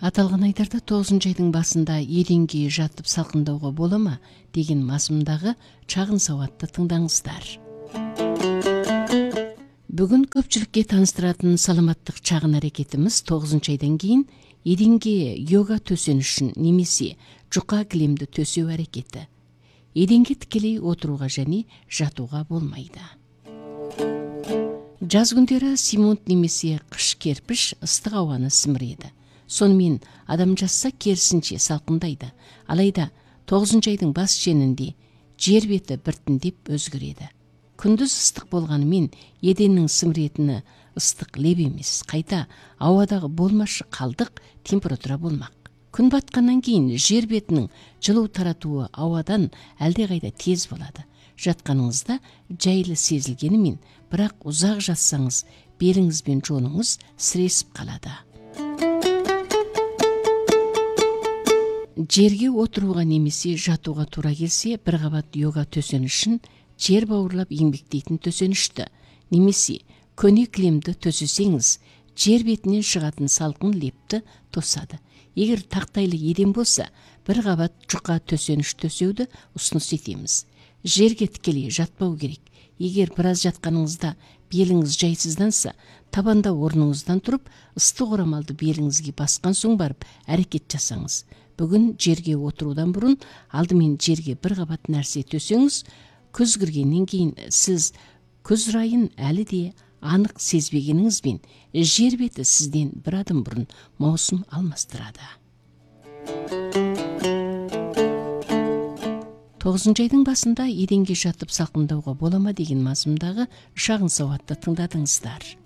Аталган айдарда 9 айдын басында еденге жатып салкындауга бола ма деген мазмундагы чагын сабатты тыңдаңыздар. Бүгүн көпчүлүккө таныстыратын саламаттык чагын аракетimiz 9 айдан кийин еденге йога төсөнүшүн немесе жука килемди төсөө аракети. Еденге тикелей отурууга және жатууга болмайды. Жаз күндөрү симонт немесе кыш керпиш ыстык абаны симиреді. Сонымен адам жатса керісінше салқындайды. Алайда 9 айдың бас шенінде жер беті біртіндеп өзгереді. Күндіз ыстық болғанымен еденнің сіміретіні ыстық леп емес, қайта ауадағы болмашы қалдық температура болмақ. Күн батқаннан кейін жер бетінің жылу таратуы ауадан әлдеқайда тез болады. Жатқаныңызда жайлы сезілгенімен, бірақ ұзақ жатсаңыз беліңіз бен жоныңыз сіресіп қалады. Жерге отыруға немесе жатуға тура келсе, бір қабат йога төсенішін жер бауырлап еңбектейтін төсенішті, немесе көне кілемді төсесеңіз, жер бетінен шығатын салқын лепті тосады. Егер тақтайлы еден болса, бір қабат жұқа төсеніш төсеуді ұсыныс етеміз. Жерге тікелей жатпау керек. Егер біраз жатқаныңызда беліңіз жайсызданса, табанда орныңыздан тұрып, ыстық орамалды беліңізге басқан соң барып әрекет жасаңыз. Бүгін жерге отырудан бұрын алдымен жерге бір қабат нәрсе төсеңіз, күз кіргеннен кейін сіз күз райын әлі де анық сезбегеніңізбен жер беті сізден бір адым бұрын маусым алмастырады. 9 айдың басында еденге жатып салқындауға бола ма деген мазмұндағы шағын сауатты тыңдадыңыздар.